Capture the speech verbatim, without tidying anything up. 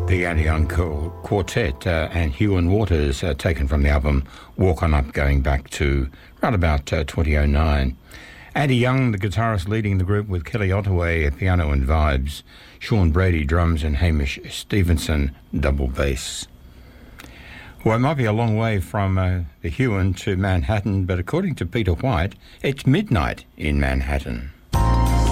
The Andy Young Quartet uh, and Hugh and Waters, uh, taken from the album Walk On Up, going back to around about uh, twenty oh nine. Andy Young, the guitarist, leading the group with Kelly Ottaway at piano and vibes, Sean Brady drums, and Hamish Stevenson double bass. Well, it might be a long way from uh, the Huon to Manhattan, but according to Peter White, it's midnight in Manhattan.